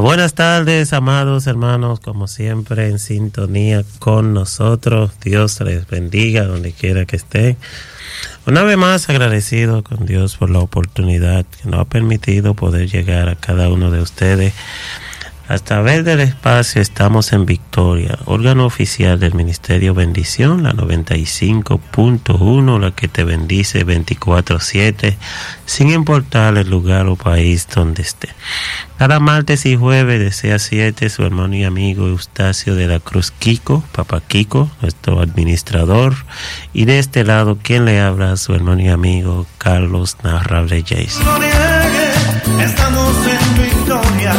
Buenas tardes, amados hermanos, como siempre en sintonía con nosotros. Dios les bendiga donde quiera que estén. Una vez más agradecido con Dios por la oportunidad que nos ha permitido poder llegar a cada uno de ustedes. A través del espacio estamos en Victoria, órgano oficial del Ministerio Bendición, la 95.1, la que te bendice 24/7, sin importar el lugar o país donde esté. Cada martes y jueves de 6 a 7, su hermano y amigo Eustacio de la Cruz Kiko, Papá Kiko, nuestro administrador. Y de este lado, quien le habla, su hermano y amigo Carlos Narrable Jason. Estamos en Victoria.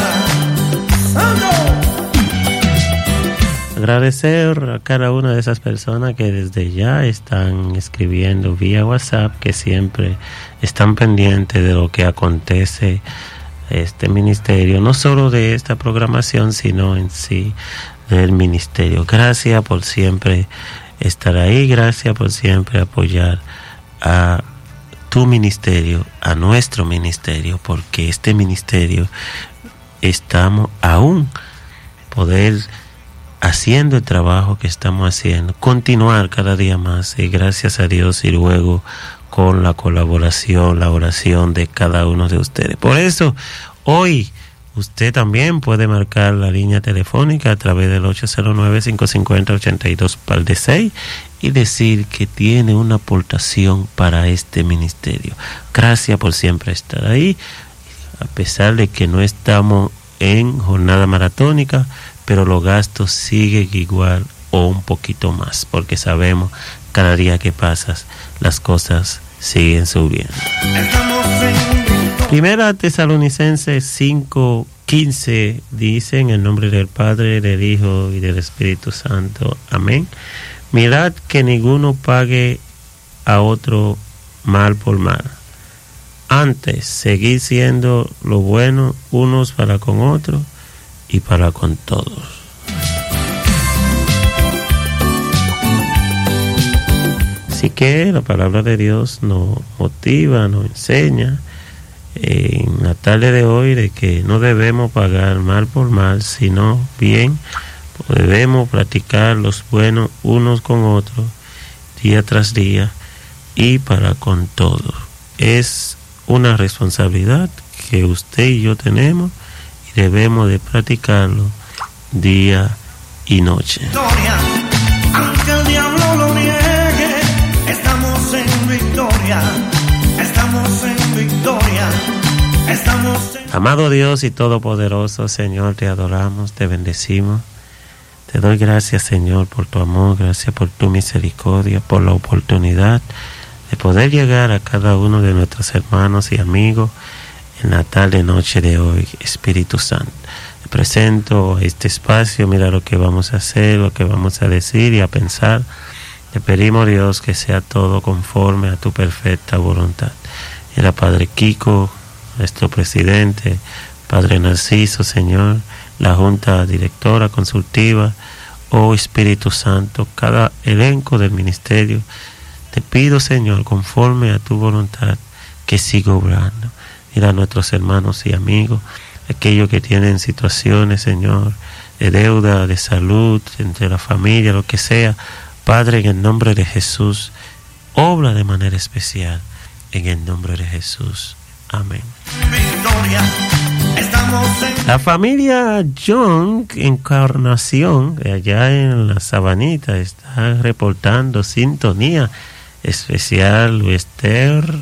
Agradecer a cada una de esas personas que desde ya están escribiendo vía WhatsApp, que siempre están pendientes de lo que acontece este ministerio, no solo de esta programación, sino en sí del ministerio. Gracias por siempre estar ahí, gracias por siempre apoyar a tu ministerio, a nuestro ministerio, porque este ministerio estamos aún poder haciendo el trabajo que estamos haciendo, continuar cada día más, y gracias a Dios, y luego con la colaboración, la oración de cada uno de ustedes. Por eso, hoy usted también puede marcar la línea telefónica a través del 809-550-82-6 y decir que tiene una aportación para este ministerio. Gracias por siempre estar ahí. A pesar de que no estamos en jornada maratónica, pero los gastos siguen igual o un poquito más, porque sabemos cada día que pasas las cosas siguen subiendo. Primera Tesalonicenses 5:15 dice: en el nombre del Padre, del Hijo y del Espíritu Santo. Amén. Mirad que ninguno pague a otro mal por mal. Antes, seguir siendo lo bueno unos para con otros y para con todos. Así que la palabra de Dios nos motiva, nos enseña en la tarde de hoy de que no debemos pagar mal por mal, sino bien, debemos practicar los buenos unos con otros, día tras día y para con todos. Es una responsabilidad que usted y yo tenemos y debemos de practicarlo día y noche. Aunque el diablo lo niegue, estamos en victoria. Estamos en victoria. Estamos en... Amado Dios y Todopoderoso, Señor, te adoramos, te bendecimos. Te doy gracias, Señor, por tu amor, gracias por tu misericordia, por la oportunidad de poder llegar a cada uno de nuestros hermanos y amigos en la tarde noche de hoy. Espíritu Santo, te presento este espacio, mira lo que vamos a hacer, lo que vamos a decir y a pensar. Te pedimos, Dios, que sea todo conforme a tu perfecta voluntad. Era Padre Kiko, nuestro presidente, Padre Narciso, Señor, la Junta Directora Consultiva, oh Espíritu Santo, cada elenco del ministerio. Te pido, Señor, conforme a tu voluntad, que siga obrando. Mira a nuestros hermanos y amigos, aquellos que tienen situaciones, Señor, de deuda, de salud, entre la familia, lo que sea. Padre, en el nombre de Jesús, obra de manera especial, en el nombre de Jesús. Amén. La familia Young Encarnación, de allá en la Sabanita, está reportando sintonía especial. Luester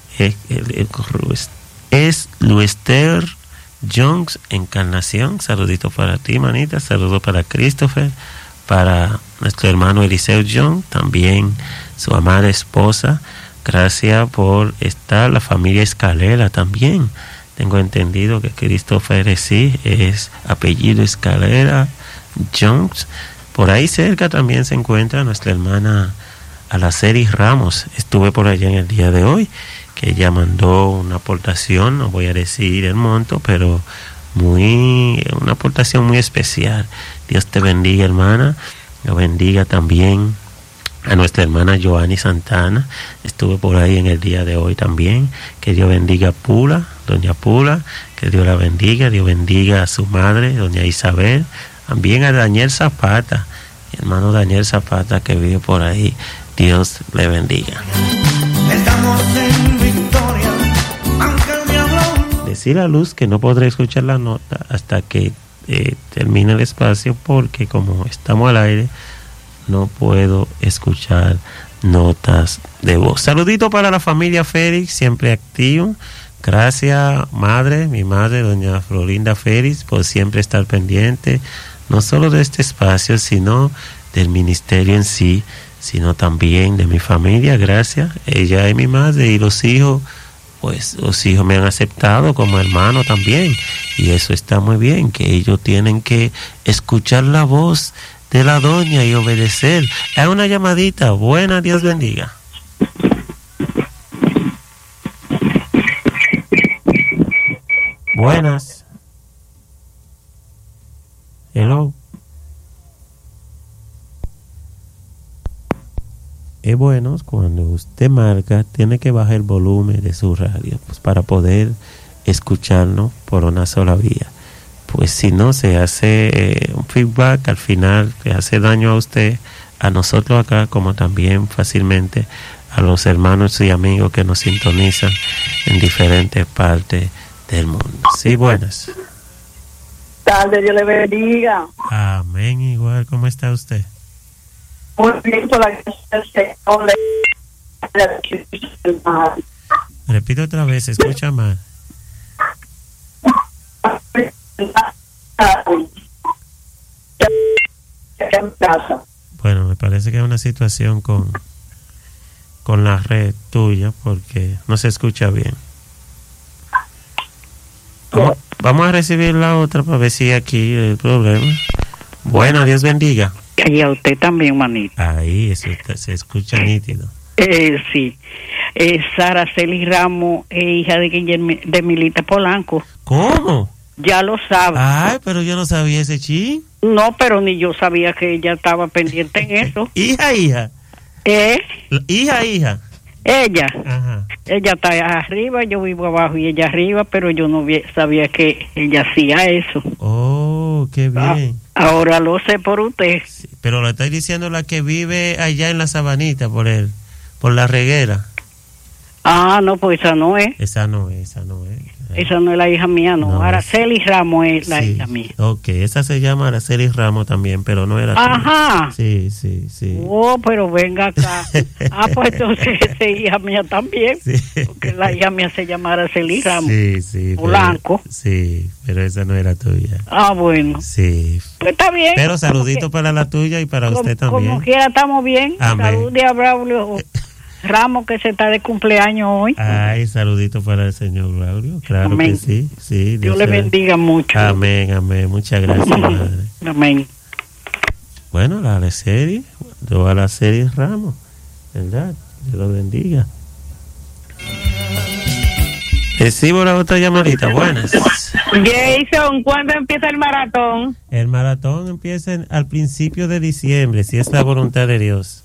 Jones Encarnación, saludito para ti, manita, saludo para Christopher, para nuestro hermano Eliseo Young, también su amada esposa. Gracias por estar. La familia Escalera también, tengo entendido que Christopher sí es apellido Escalera Jones. Por ahí cerca también se encuentra nuestra hermana Alaceris Ramos. Estuve por allá en el día de hoy, que ella mandó una aportación, no voy a decir el monto, pero una aportación muy especial. Dios te bendiga, hermana. Lo bendiga también a nuestra hermana Joanny Santana. Estuve por ahí en el día de hoy también. Que Dios bendiga a Pula, doña Pula, que Dios la bendiga, Dios bendiga a su madre, doña Isabel, también a Daniel Zapata, mi hermano Daniel Zapata que vive por ahí, Dios le bendiga. Estamos en victoria, aunque el diablo... Decir a Luz que no podré escuchar la nota hasta que termine el espacio, porque como estamos al aire, no puedo escuchar notas de voz. Saludito para la familia Félix, siempre activo. Gracias, madre, mi madre, doña Florinda Félix, por siempre estar pendiente, no solo de este espacio, sino del ministerio en sí, sino también de mi familia. Gracias, ella es mi madre, y los hijos, pues los hijos me han aceptado como hermano también, y eso está muy bien, que ellos tienen que escuchar la voz de la doña y obedecer. Hay una llamadita. Buena, Dios bendiga. Buenas. Hello. Es bueno cuando usted marca, tiene que bajar el volumen de su radio, pues para poder escucharnos por una sola vía. Pues si no, se hace un feedback, al final le hace daño a usted, a nosotros acá, como también fácilmente a los hermanos y amigos que nos sintonizan en diferentes partes del mundo. Sí, buenas. Tarde, Dios le bendiga. Amén, igual. ¿Cómo está usted? Muy bien, por la gracia del Señor. Repito otra vez, se escucha mal. Bueno, me parece que hay una situación con la red tuya, porque no se escucha bien. Vamos a recibir la otra para ver si aquí el problema. Bueno, Dios bendiga. Y a usted también, manito. Ahí, eso se escucha nítido. Sí. Sara Celis Ramos, hija de Milita Polanco. ¿Cómo? Ya lo sabe. Ay, pero yo no sabía ese chin. No, pero ni yo sabía que ella estaba pendiente en eso. Hija. Hija. Ella. Ajá. Ella está arriba, yo vivo abajo y ella arriba, pero yo no sabía que ella hacía eso. Oh, qué bien. Ahora lo sé por usted. Sí, pero lo estoy diciendo la que vive allá en la Sabanita, por la reguera. Ah, no, pues esa no es. Esa no es. Esa no es la hija mía, no. Araceli Ramos es la hija mía. Ok, esa se llama Araceli Ramos también, pero no era Ajá. tuya. Sí. Oh, pero venga acá. Pues entonces esa es hija mía también. Sí. Porque la hija mía se llama Araceli Ramos. Sí. Polanco. Sí, pero esa no era tuya. Ah, bueno. Sí. Pues está bien. Pero saludito para la tuya y para usted también. Como quiera estamos bien. Amén. Salud de Braulio Ramos, que se está de cumpleaños hoy. Ay, saludito para el señor Braulio. Claro. Amén. Que sí. Dios le bendiga mucho. Amén. Muchas gracias, madre. Amén. Bueno, la Araceli Ramos, ¿verdad? Dios lo bendiga. Recibo la otra llamadita. Buenas. Jason, ¿cuándo empieza el maratón? El maratón empieza al principio de diciembre, si es la voluntad de Dios.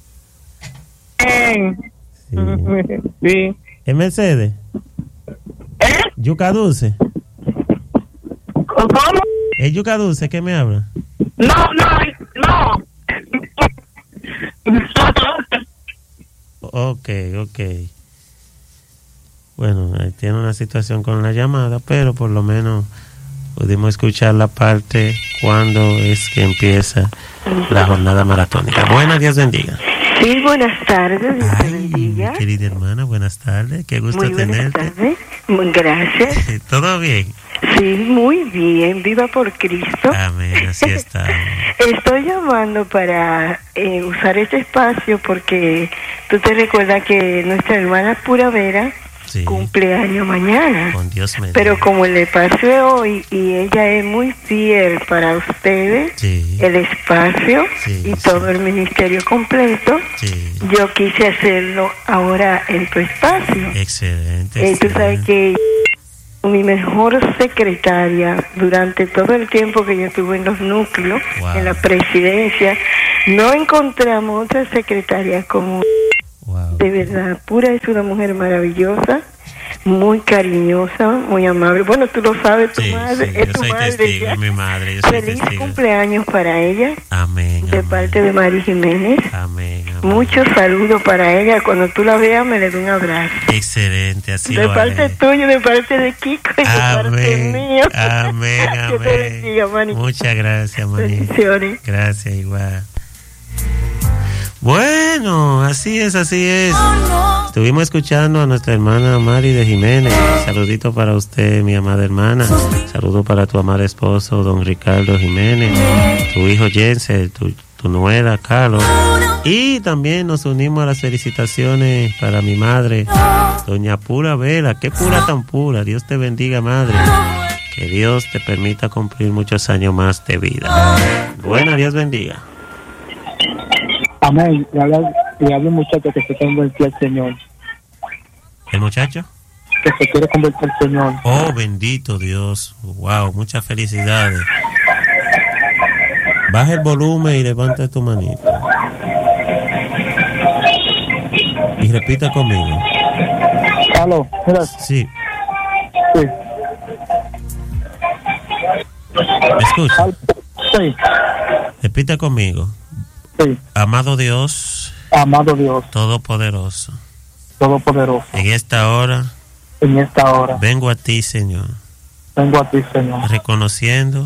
Sí. ¿Es Mercedes? ¿Yuca Dulce? ¿Cómo? ¿Es Yuca Dulce que me habla? No. Ok. Bueno, tiene una situación con la llamada, pero por lo menos pudimos escuchar la parte cuando es que empieza la jornada maratónica. Buenas, Dios bendiga. Sí, buenas tardes, Dios te bendiga. Mi querida hermana, buenas tardes, qué gusto muy tenerte. Buenas tardes, gracias. ¿Todo bien? Sí, muy bien, viva por Cristo. Amén, así está. Estoy llamando para usar este espacio porque tú te recuerdas que nuestra hermana Pura Vera cumpleaños mañana. Con Dios me pero como el espacio es hoy y ella es muy fiel para ustedes, el espacio y todo el ministerio completo, yo quise hacerlo ahora en tu espacio. Excelente. Tú sabes que mi mejor secretaria durante todo el tiempo que yo estuve en los núcleos, en la presidencia, no encontramos otra secretaria como... De verdad, Pura es una mujer maravillosa, muy cariñosa, muy amable. Bueno, tú lo sabes, tu madre. Sí, es yo tu soy madre. testigo, es mi madre. Yo soy Feliz testigo. cumpleaños para ella. Amén. De parte de Mari Jiménez. Amén. Muchos saludos para ella. Cuando tú la veas, me le doy un abrazo. Excelente, así De lo parte haré. tuya, de parte de Kiko y de parte mía. Amén, Que te bendiga, Mani. Muchas gracias, Mani. Bendiciones. Gracias, igual. Bueno, así es, así es. Estuvimos escuchando a nuestra hermana Mari de Jiménez. Saludito para usted, mi amada hermana. Saludo para tu amado esposo, don Ricardo Jiménez. Tu hijo Jensen, tu nuera Carlos. Y también nos unimos a las felicitaciones para mi madre, doña Pura Vela. Qué pura tan pura. Dios te bendiga, madre. Que Dios te permita cumplir muchos años más de vida. Bueno, Dios bendiga. Amén. Y habla un muchacho que se convirtió al Señor. ¿El muchacho? Que se quiere convertir al Señor. Oh, bendito Dios. Wow, muchas felicidades. Baja el volumen y levanta tu manito. Y repita conmigo. ¿Aló? Mira. Sí. Sí. ¿Me escucha? Sí. Repita conmigo. Sí. Amado Dios. Amado Dios. Todopoderoso. Todopoderoso. En esta hora. En esta hora. Vengo a ti, Señor. Vengo a ti, Señor. Reconociendo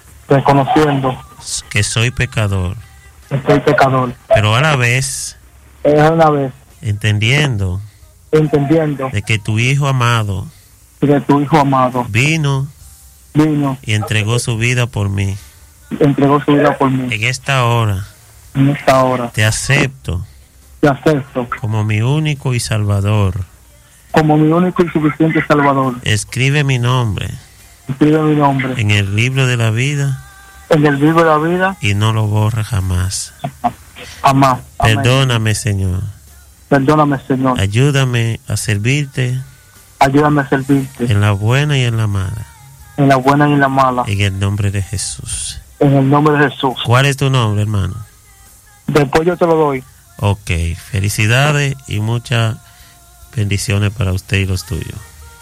que soy pecador. Que soy pecador. Pero a la vez. Es una vez. Entendiendo. De que tu Hijo amado. De tu Hijo amado. Vino. Y entregó su vida por mí. Entregó su vida por mí. En esta hora. En esta hora. Te acepto. Te acepto. Como mi único y salvador. Como mi único y suficiente salvador. Escribe mi nombre. Escribe mi nombre. En el libro de la vida. En el libro de la vida. Y no lo borra jamás. Jamás. Perdóname, Señor. Perdóname, Señor. Ayúdame a servirte. Ayúdame a servirte. En la buena y en la mala. En la buena y en la mala. En el nombre de Jesús. En el nombre de Jesús. ¿Cuál es tu nombre, hermano? Después yo te lo doy. Ok, felicidades y muchas bendiciones para usted y los tuyos.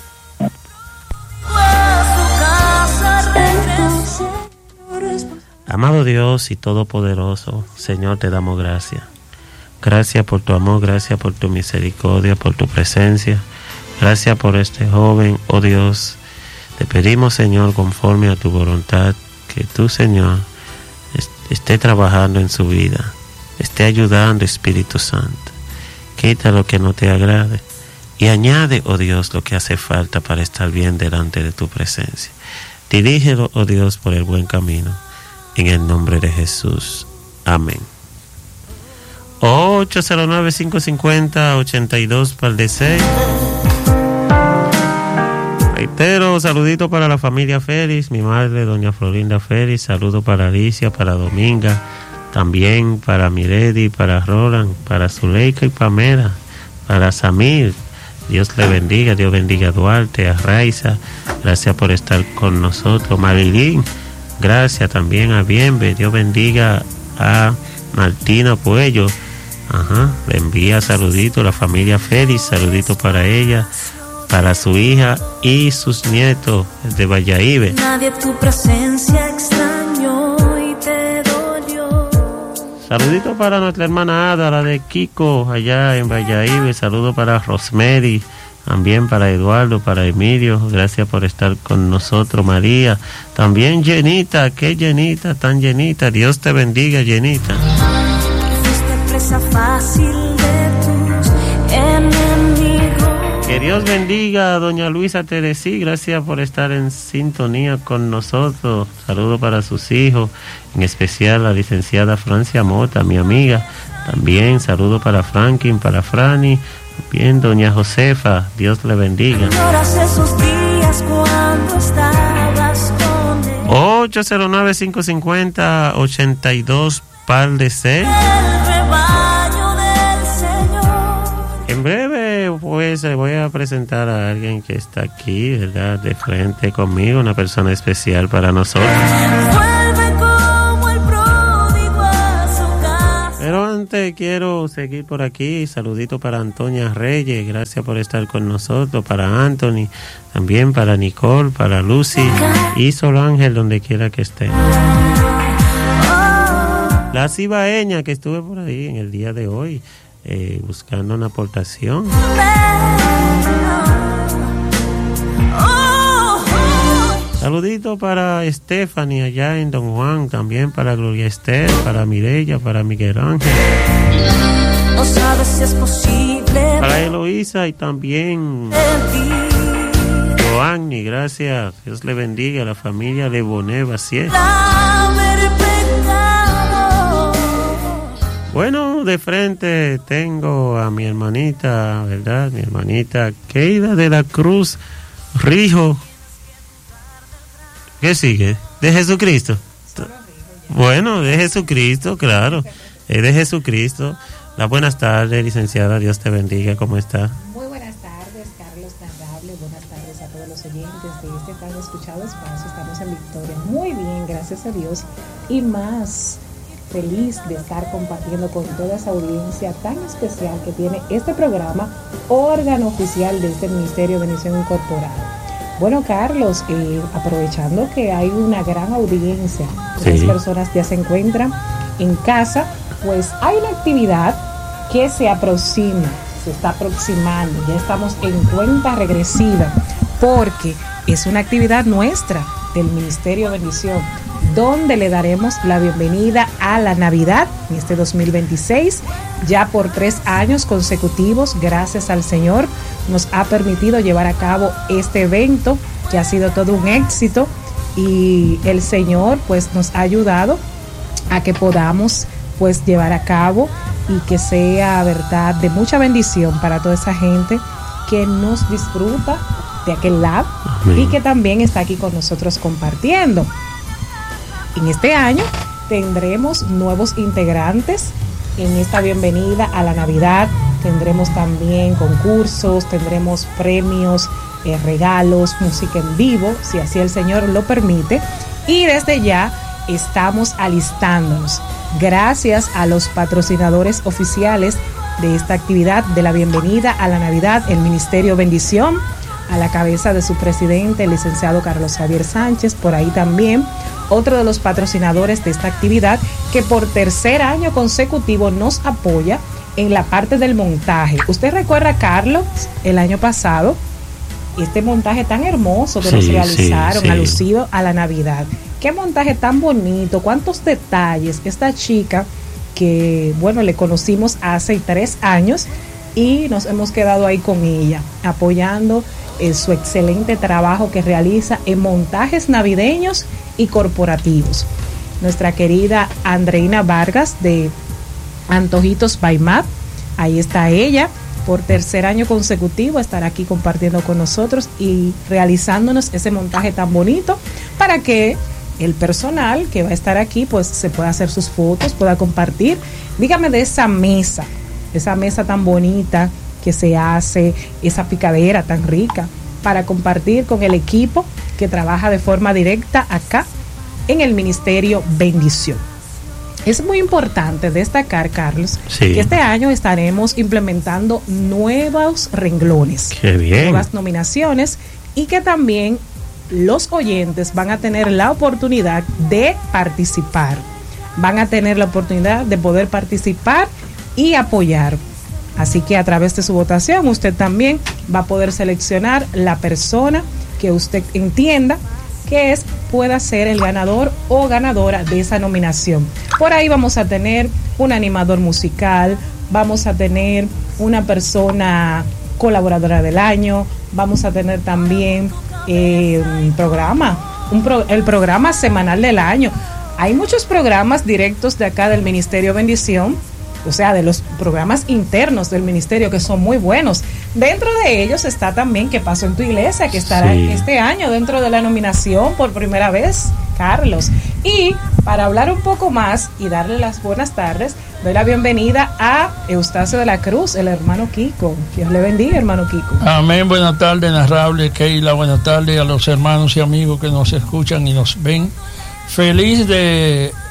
Amado Dios y Todopoderoso, Señor, te damos gracias. Gracias por tu amor, gracias por tu misericordia, por tu presencia. Gracias por este joven, oh Dios. Te pedimos, Señor, conforme a tu voluntad, que tú, Señor, esté trabajando en su vida. Esté ayudando, Espíritu Santo. Quita lo que no te agrade y añade, oh Dios, lo que hace falta para estar bien delante de tu presencia. Dirígelo, oh Dios, por el buen camino. En el nombre de Jesús. Amén. 809-550-82-6. Reitero, saludito para la familia Félix, mi madre, doña Florinda Félix. Saludo para Alicia, para Dominga. También para Miredi, para Roland, para Zuleika y Pamela, para Samir. Dios le bendiga, Dios bendiga a Duarte, a Raiza. Gracias por estar con nosotros. Marilyn, gracias también a Bienve. Dios bendiga a Martina Puello. Le envía saluditos a la familia Félix, saluditos para ella, para su hija y sus nietos de Valladolid. Nadie tu presencia extrañó y te dolió. Saludito para nuestra hermana Ada, la de Kiko, allá en Valladolid. Saludo para Rosemary, también para Eduardo, para Emilio. Gracias por estar con nosotros, María. También Jenita, qué Jenita, tan Jenita. Dios te bendiga, Jenita. Fuiste presa fácil de tus enemigos. Que Dios bendiga a doña Luisa Teresí. Gracias por estar en sintonía con nosotros. Saludo para sus hijos, en especial la licenciada Francia Mota, mi amiga. También saludo para Franklin, para Franny. Bien, doña Josefa, Dios le bendiga. Lloras esos días cuando estabas con él. 809-550-82-6. El rebaño del Señor. En breve, pues, le voy a presentar a alguien que está aquí, ¿verdad? De frente conmigo, una persona especial para nosotros. Vuelve como el pródigo a su casa. Pero antes quiero seguir por aquí. Saludito para Antonia Reyes, gracias por estar con nosotros. Para Anthony, también para Nicole, para Lucy y Sol Ángel, donde quiera que esté. La cibaeña que estuve por ahí en el día de hoy, buscando una aportación. Saludito para Stephanie allá en Don Juan, también para Gloria Esther, para Mireya, para Miguel Ángel. No sabes si es posible. Para Eloísa y también Joanny, gracias. Dios le bendiga a la familia de Bonet Bacier. Bueno, de frente tengo a mi hermanita, ¿verdad? Mi hermanita Keida de la Cruz Rijo. ¿Qué sigue? ¿De Jesucristo? Bueno, de Jesucristo, claro. De Jesucristo. Las buenas tardes, licenciada. Dios te bendiga. ¿Cómo está? Muy buenas tardes, Carlos Narrable. Buenas tardes a todos los oyentes de este tan escuchado espacio. Estamos en Victoria. Muy bien, gracias a Dios. Y más feliz de estar compartiendo con toda esa audiencia tan especial que tiene este programa, órgano oficial de este Ministerio de Bendición Incorporada. Bueno, Carlos, aprovechando que hay una gran audiencia, las personas ya se encuentran en casa, pues hay una actividad que se está aproximando, ya estamos en cuenta regresiva, porque es una actividad nuestra del Ministerio de Bendición, donde le daremos la bienvenida a la Navidad en este 2026, ya por 3 años consecutivos, gracias al Señor, nos ha permitido llevar a cabo este evento que ha sido todo un éxito y el Señor pues nos ha ayudado a que podamos pues llevar a cabo y que sea verdad de mucha bendición para toda esa gente que nos disfruta de aquel lado. Amén. Y que también está aquí con nosotros compartiendo. En este año tendremos nuevos integrantes en esta bienvenida a la Navidad. Tendremos también concursos, tendremos premios, regalos, música en vivo, si así el Señor lo permite. Y desde ya estamos alistándonos. Gracias a los patrocinadores oficiales de esta actividad de la bienvenida a la Navidad, el Ministerio Bendición, a la cabeza de su presidente, el licenciado Carlos Javier Sánchez, por ahí también. Otro de los patrocinadores de esta actividad que por 3er año consecutivo nos apoya en la parte del montaje. ¿Usted recuerda, Carlos, el año pasado, este montaje tan hermoso que nos realizaron, alusivo a la Navidad? Qué montaje tan bonito, cuántos detalles. Esta chica que, bueno, le conocimos hace 3 años y nos hemos quedado ahí con ella, apoyando su excelente trabajo que realiza en montajes navideños y corporativos. Nuestra querida Andreina Vargas de Antojitos by Map, ahí está ella, por 3er año consecutivo estará aquí compartiendo con nosotros y realizándonos ese montaje tan bonito para que el personal que va a estar aquí pues se pueda hacer sus fotos, pueda compartir. Dígame de esa mesa tan bonita que se hace, esa picadera tan rica para compartir con el equipo que trabaja de forma directa acá en el Ministerio Bendición. Es muy importante destacar, Carlos, que este año estaremos implementando nuevos renglones, nuevas nominaciones, y que también los oyentes van a tener la oportunidad de participar, van a tener la oportunidad de poder participar y apoyar. Así que a través de su votación usted también va a poder seleccionar la persona que usted entienda que pueda ser el ganador o ganadora de esa nominación. Por ahí vamos a tener un animador musical, vamos a tener una persona colaboradora del año, vamos a tener también el programa semanal del año. Hay muchos programas directos de acá del Ministerio Bendición, o sea, de los programas internos del ministerio, que son muy buenos. Dentro de ellos está también ¿Qué pasó en tu iglesia?, que estará este año dentro de la nominación por primera vez, Carlos. Y para hablar un poco más y darle las buenas tardes, doy la bienvenida a Eustacio de la Cruz, el hermano Kiko. Dios le bendiga, hermano Kiko. Amén. Buenas tardes, Narrable, Keila. Buenas tardes a los hermanos y amigos que nos escuchan y nos ven. Feliz de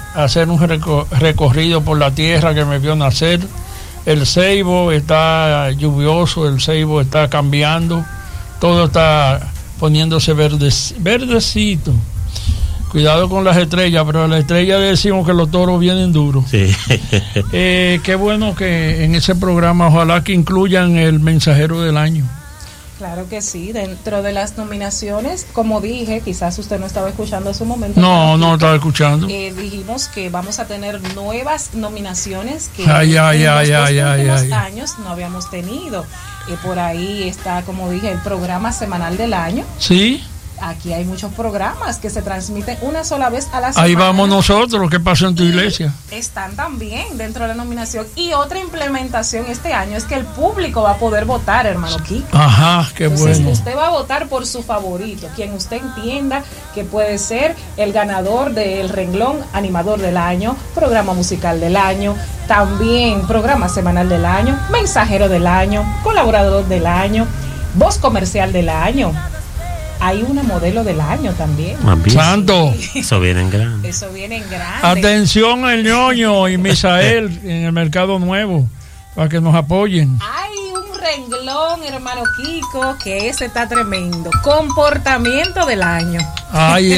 hacer un recorrido por la tierra que me vio nacer. El ceibo está lluvioso, el ceibo está cambiando, todo está poniéndose verdecito. Cuidado con las estrellas, pero a las estrellas decimos que los toros vienen duros. Sí. Qué bueno que en ese programa ojalá que incluyan el mensajero del año. Claro que sí, dentro de las nominaciones, como dije, quizás usted no estaba escuchando en su momento. No estaba escuchando. Dijimos que vamos a tener nuevas nominaciones que en los últimos años no habíamos tenido. Por ahí está, como dije, el programa semanal del año. Sí. Aquí hay muchos programas que se transmiten una sola vez a la semana. Ahí vamos nosotros, ¿qué pasó en tu iglesia? Están también dentro de la nominación. Y otra implementación este año es que el público va a poder votar, hermano Kiko. Ajá, qué Entonces, bueno. usted va a votar por su favorito, quien usted entienda que puede ser el ganador del renglón animador del año, programa musical del año, también programa semanal del año, mensajero del año, colaborador del año, voz comercial del año. Hay una modelo del año también. Santo. Eso viene en grande. Eso viene en grande. Atención el ñoño y Misael en el Mercado Nuevo para que nos apoyen. Hay un renglón, hermano Kiko, que ese está tremendo. Comportamiento del año. Ay.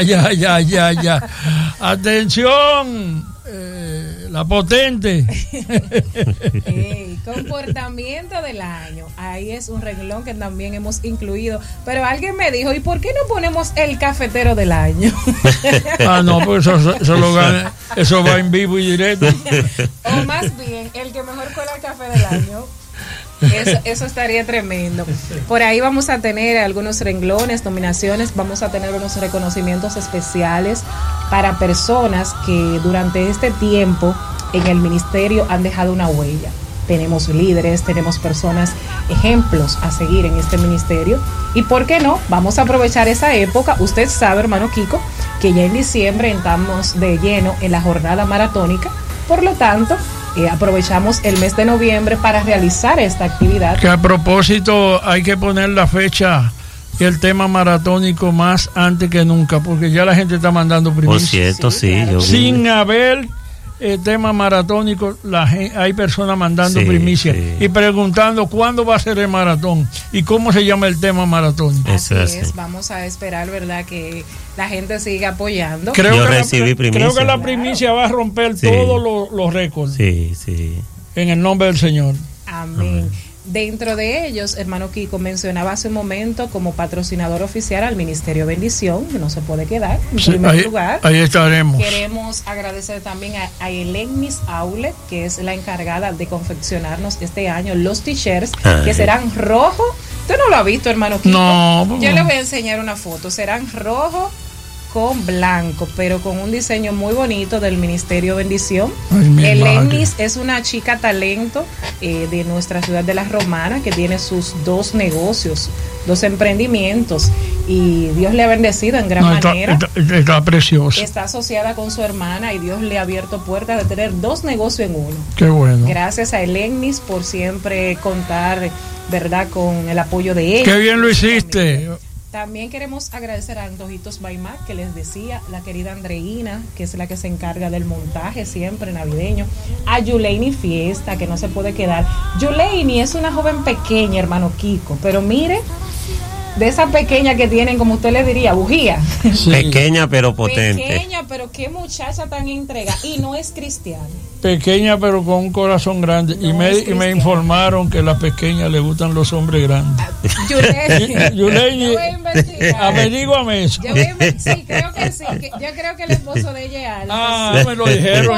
Atención. La potente. Comportamiento del año. Ahí es un renglón que también hemos incluido. Pero alguien me dijo, ¿y por qué no ponemos el cafetero del año? No, pues eso va en vivo y directo. O más bien, el que mejor cuela el café del año. Eso estaría tremendo. Por ahí vamos a tener algunos renglones, nominaciones, vamos a tener unos reconocimientos especiales para personas que durante este tiempo en el ministerio han dejado una huella. Tenemos líderes, tenemos personas, ejemplos a seguir en este ministerio. Y por qué no, vamos a aprovechar esa época. Usted sabe, hermano Kiko, que ya en diciembre entramos de lleno en la jornada maratónica. Por lo tanto, aprovechamos el mes de noviembre para realizar esta actividad. Que a propósito hay que poner la fecha y el tema maratónico más antes que nunca, porque ya la gente está mandando primicia. Por cierto, sí. Claro. Sin haber tema maratónico, hay personas mandando primicia y preguntando cuándo va a ser el maratón y cómo se llama el tema maratónico. Así es, vamos a esperar, ¿verdad?, que la gente siga apoyando. Creo que la primicia va a romper todos los récords. Sí. En el nombre del Señor. Amén. Dentro de ellos, hermano Kiko mencionaba hace un momento como patrocinador oficial al Ministerio Bendición, que no se puede quedar en primer lugar. Ahí estaremos. Queremos agradecer también a Elenis Aulet, que es la encargada de confeccionarnos este año los t-shirts, que serán rojo. ¿Usted no lo ha visto, hermano Kiko? No. Yo le voy a enseñar una foto. Serán rojo con blanco, pero con un diseño muy bonito del Ministerio Bendición. Elenis es una chica talento de nuestra ciudad de La Romana, que tiene sus 2 negocios, 2 emprendimientos, y Dios le ha bendecido en gran manera. Está precioso. Está asociada con su hermana y Dios le ha abierto puertas de tener 2 negocios en uno. Qué bueno. Gracias a Elenis por siempre contar, ¿verdad?, con el apoyo de ella. Qué bien lo hiciste. También queremos agradecer a Antojitos Baimac, que les decía, la querida Andreina, que es la que se encarga del montaje siempre navideño, a Yuleini Fiesta, que no se puede quedar. Yuleini es una joven pequeña, hermano Kiko, pero mire, de esa pequeña que tienen, como usted le diría, bujía. Sí. Pequeña pero potente. Pequeña, pero qué muchacha tan entrega, y no es cristiana. Pequeña pero con un corazón grande. No, y me informaron que a las pequeñas le gustan los hombres grandes. Yuleini, averíguame eso. Sí, creo que sí. Yo creo que el esposo de ella es alto. Me lo dijeron.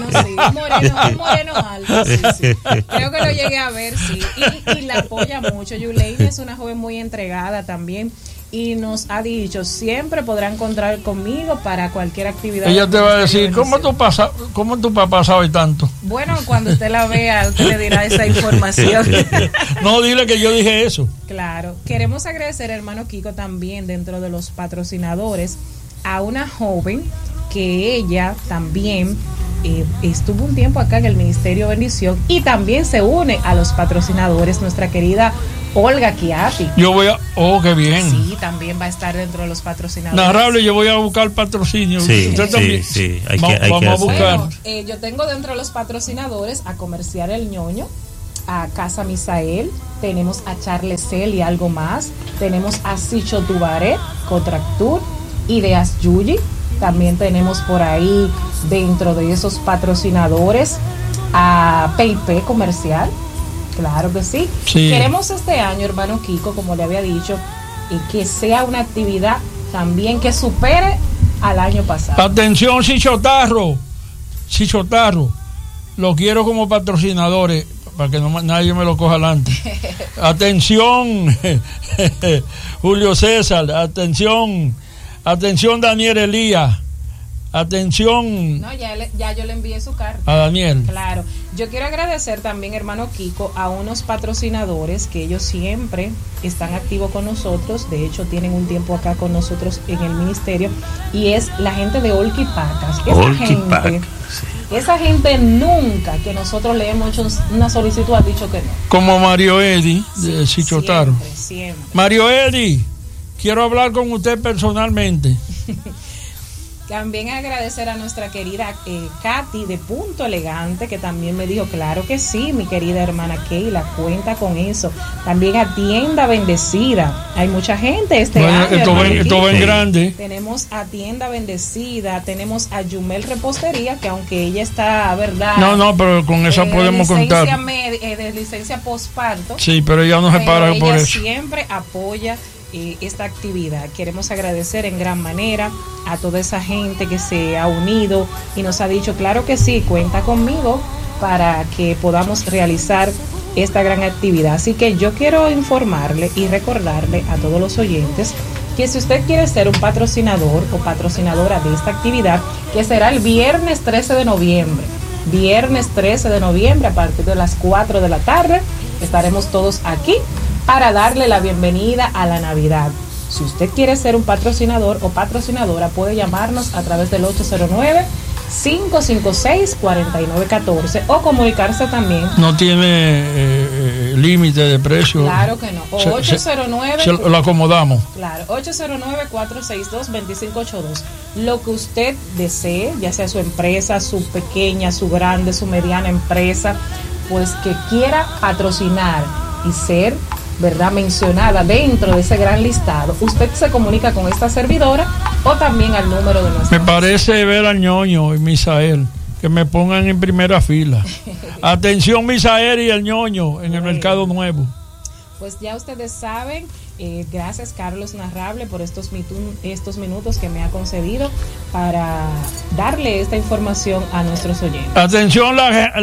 Moreno alto. Sí. Creo que lo llegué a ver, sí. Y la apoya mucho. Yuleini es una joven muy entregada también. Y nos ha dicho, siempre podrán contar conmigo para cualquier actividad. Ella te va a decir, ¿cómo tu papá sabe tanto? Bueno, cuando usted la vea, usted le dirá esa información. No, dile que yo dije eso. Claro. Queremos agradecer, hermano Kiko, también dentro de los patrocinadores, a una joven que ella también estuvo un tiempo acá en el Ministerio Bendición y también se une a los patrocinadores nuestra querida Olga Chiatti. Yo voy a... Oh, qué bien. Sí, también va a estar dentro de los patrocinadores. Narrable, yo voy a buscar patrocinio. Sí, usted también. sí. Vamos a buscar. Bueno, yo tengo dentro de los patrocinadores a Comercial El Ñoño, a Casa Misael, tenemos a Charlesel y algo más, tenemos a Sicho Tubaret, Contractur, Ideas Yuyi, también tenemos por ahí dentro de esos patrocinadores a PIP Comercial, claro que sí. Queremos este año, hermano Kiko, como le había dicho, que sea una actividad también que supere al año pasado. Atención, Chichotarro, lo quiero como patrocinadores para que nadie me lo coja adelante. Atención, Julio César, atención Daniel Elías, atención. No, ya yo le envié su carta. A Daniel. Claro. Yo quiero agradecer también, hermano Kiko, a unos patrocinadores que ellos siempre están activos con nosotros. De hecho, tienen un tiempo acá con nosotros en el ministerio. Y es la gente de Olquipacas. Esa gente nunca que nosotros le hemos hecho una solicitud ha dicho que no. Como Mario Eddy de Chichotaro. Siempre. Mario Eddy, quiero hablar con usted personalmente. También agradecer a nuestra querida Katy de Punto Elegante, que también me dijo, claro que sí, mi querida hermana Keila, cuenta con eso. También a Tienda Bendecida. Hay mucha gente año. Esto va en grande. Tenemos a Tienda Bendecida, tenemos a Yumel Repostería, que aunque ella está, ¿verdad? No, pero con esa podemos contar. De licencia postparto. Sí, pero ella no se para por eso. Siempre apoya esta actividad. Queremos agradecer en gran manera a toda esa gente que se ha unido y nos ha dicho, claro que sí, cuenta conmigo para que podamos realizar esta gran actividad. Así que yo quiero informarle y recordarle a todos los oyentes que si usted quiere ser un patrocinador o patrocinadora de esta actividad, que será el viernes 13 de noviembre. Viernes 13 de noviembre a partir de las 4 de la tarde estaremos todos aquí para darle la bienvenida a la Navidad. Si usted quiere ser un patrocinador o patrocinadora, puede llamarnos a través del 809-556-4914 o comunicarse también. No tiene límite de precio. Claro que no. O 809. Lo acomodamos. Claro, 809-462-2582. Lo que usted desee, ya sea su empresa, su pequeña, su grande, su mediana empresa, pues que quiera patrocinar y ser, ¿verdad?, mencionada dentro de ese gran listado, usted se comunica con esta servidora o también al número de nuestra. Me parece ver al Ñoño y Misael que me pongan en primera fila. Atención, Misael y el Ñoño en el Mercado Nuevo. Pues ya ustedes saben, gracias Carlos Narrable por estos minutos que me ha concedido para darle esta información a nuestros oyentes. Atención,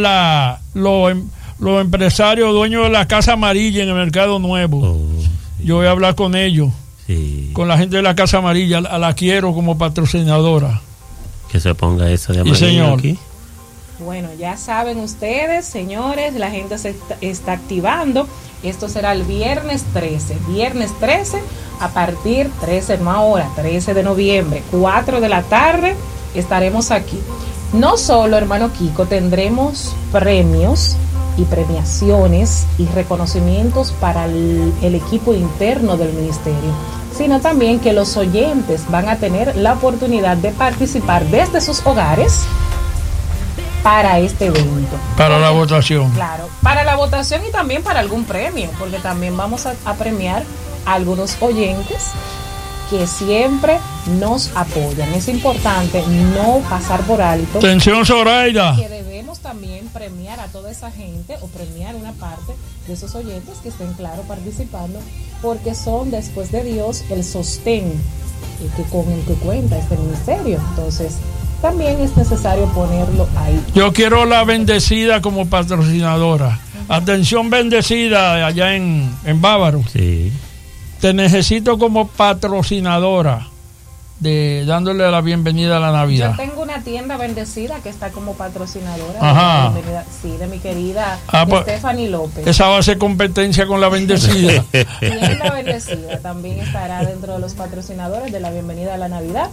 los empresarios dueños de la Casa Amarilla en el Mercado Nuevo. Yo voy a hablar con ellos, con la gente de la Casa Amarilla, la quiero como patrocinadora. Que se ponga esa de amarillo aquí. Bueno, ya saben ustedes, señores, la gente se está activando. Esto será el viernes 13 a partir 13 de noviembre, 4 de la tarde estaremos aquí. No solo, hermano Kiko, tendremos premios y premiaciones y reconocimientos para el equipo interno del ministerio, sino también que los oyentes van a tener la oportunidad de participar desde sus hogares para este evento. Para la votación. Claro, para la votación y también para algún premio, porque también vamos a premiar a algunos oyentes que siempre nos apoyan. Es importante no pasar por alto. Atención, Zoraida. Que debemos también premiar a toda esa gente o premiar una parte de esos oyentes que estén, claro, participando, porque son, después de Dios, el sostén con el que cuenta este ministerio. Entonces, también es necesario ponerlo ahí. Yo quiero la Bendecida como patrocinadora. Atención, Bendecida, allá en Bávaro. Sí. Te necesito como patrocinadora, dándole la bienvenida a la Navidad. Yo tengo una tienda Bendecida que está como patrocinadora. Ajá. De mi querida pues, Stephanie López. Esa va a ser competencia con la Bendecida. Tienda Bendecida también estará dentro de los patrocinadores de la bienvenida a la Navidad.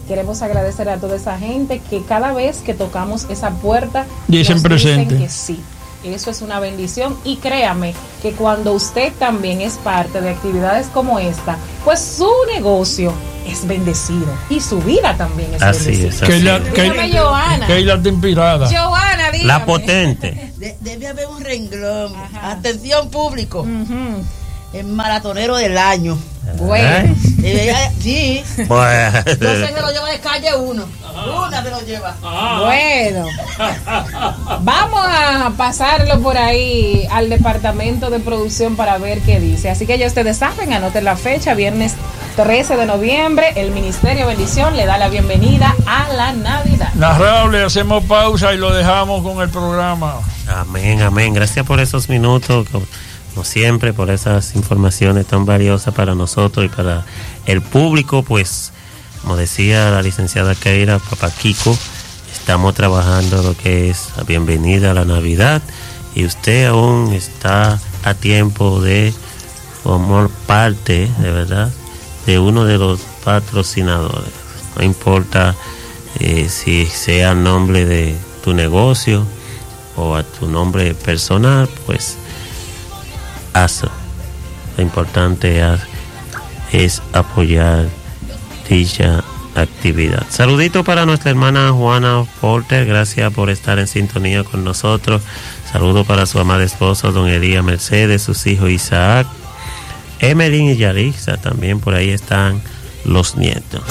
Queremos agradecer a toda esa gente que cada vez que tocamos esa puerta dicen presente. Que sí. Eso es una bendición, y créame que cuando usted también es parte de actividades como esta, pues su negocio es bendecido y su vida también es bendecida. Dígame, Johanna. Keila te inspirada. Johanna, dígame. La potente. Debe haber un renglón. Ajá. Atención, público. El maratonero del año. Bueno. Sí. Bueno. Entonces se lo lleva de calle 1. Una se lo lleva. Bueno. Vamos a pasarlo por ahí al departamento de producción para ver qué dice. Así que ya ustedes saben, anoten la fecha, viernes 13 de noviembre, el Ministerio Bendición le da la bienvenida a la Navidad. Narrable, hacemos pausa y lo dejamos con el programa. Amén, amén. Gracias por esos minutos, como siempre, por esas informaciones tan valiosas para nosotros y para el público. Pues, como decía la licenciada Keila, Papá Kiko, estamos trabajando lo que es la bienvenida a la Navidad, y usted aún está a tiempo de formar parte, de verdad, de uno de los patrocinadores. No importa si sea el nombre de tu negocio o a tu nombre personal, pues hazlo. Lo importante es apoyar dicha actividad. Saludito para nuestra hermana Juana Porter, gracias por estar en sintonía con nosotros. Saludo para su amada esposa, don Elías Mercedes, sus hijos Isaac, Emelín y Yarixa, también por ahí están los nietos.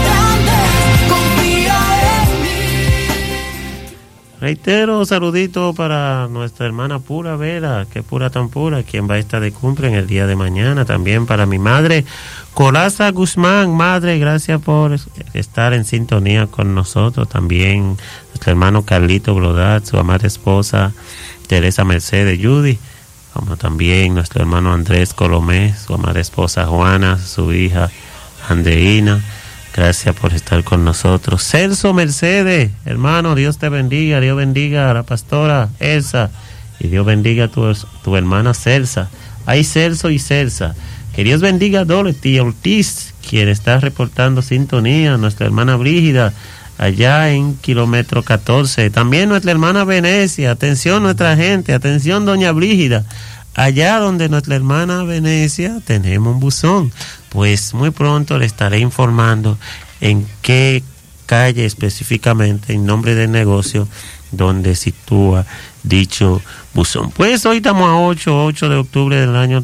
Reitero, saludito para nuestra hermana Pura Vera, que pura tan pura, quien va a estar de cumple en el día de mañana. También para mi madre, Coraza Guzmán. Madre, gracias por estar en sintonía con nosotros. También nuestro hermano Carlito Blodat, su amada esposa Teresa Mercedes Judy, como también nuestro hermano Andrés Colomé, su amada esposa Juana, su hija Andreina. Gracias por estar con nosotros. Celso Mercedes, hermano, Dios te bendiga. Dios bendiga a la pastora Elsa, y Dios bendiga a tu hermana Celsa. Hay Celso y Celsa. Que Dios bendiga a Dorothy Ortiz, quien está reportando sintonía. Nuestra hermana Brígida, allá en kilómetro 14. También nuestra hermana Venecia. Atención nuestra gente, atención doña Brígida. Allá donde nuestra hermana Venecia tenemos un buzón. Pues muy pronto le estaré informando en qué calle específicamente, en nombre del negocio, donde sitúa dicho buzón. Pues hoy estamos a 8 de octubre del año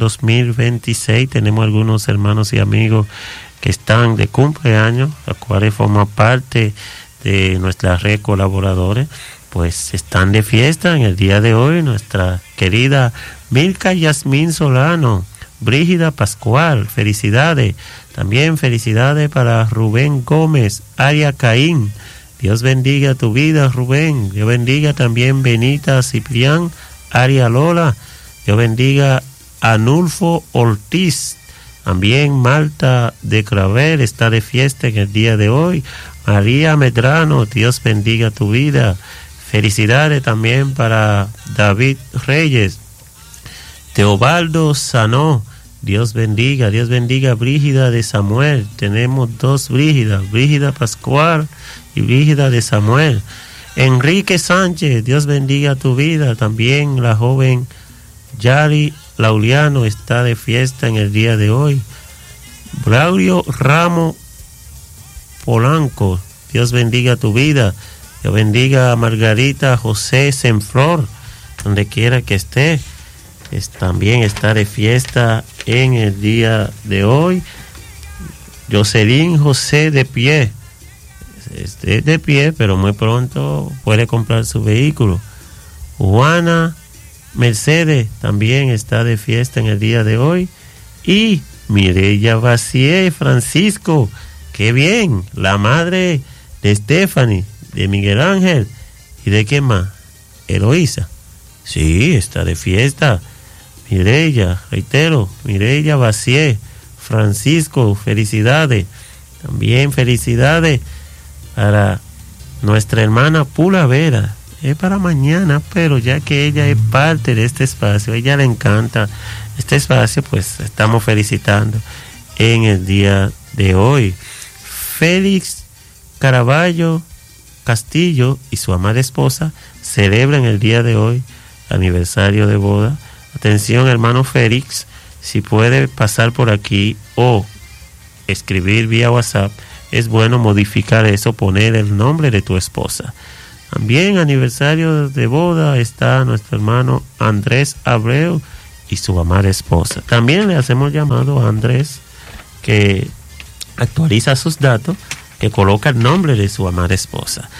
2026. Tenemos algunos hermanos y amigos que están de cumpleaños, los cuales forman parte de nuestra red colaboradores. Pues están de fiesta en el día de hoy. Nuestra querida Milka Yasmín Solano, Brígida Pascual, felicidades. También felicidades para Rubén Gómez, Aria Caín. Dios bendiga tu vida, Rubén. Dios bendiga también Benita Ciprián, Aria Lola. Dios bendiga a Nulfo Ortiz. También Marta de Craver está de fiesta en el día de hoy. María Medrano, Dios bendiga tu vida. Felicidades también para David Reyes. Teobaldo Sanó, Dios bendiga a Brígida de Samuel. Tenemos dos Brígidas, Brígida Pascual y Brígida de Samuel. Enrique Sánchez, Dios bendiga tu vida. También la joven Yari Lauliano está de fiesta en el día de hoy. Braulio Ramo Polanco, Dios bendiga tu vida. Dios bendiga a Margarita José Senflor, donde quiera que esté. También está de fiesta en el día de hoy. Jocelyn José de pie, de pie, pero muy pronto puede comprar su vehículo. Juana Mercedes también está de fiesta en el día de hoy. Y Mireya Bacié Francisco, qué bien, la madre de Stephanie, de Miguel Ángel y de quién más, Eloísa. Sí, está de fiesta. Mireya, reitero, Mireya Bacié Francisco, felicidades. También felicidades para nuestra hermana Pula Vera. Es para mañana, pero ya que ella es parte de este espacio, a ella le encanta este espacio, pues estamos felicitando en el día de hoy. Félix Caraballo Castillo y su amada esposa celebran el día de hoy aniversario de boda. Atención, hermano Félix, si puede pasar por aquí o escribir vía WhatsApp, es bueno modificar eso, poner el nombre de tu esposa. También aniversario de boda está nuestro hermano Andrés Abreu y su amada esposa. También le hacemos llamado a Andrés, que actualiza sus datos, que coloca el nombre de su amada esposa.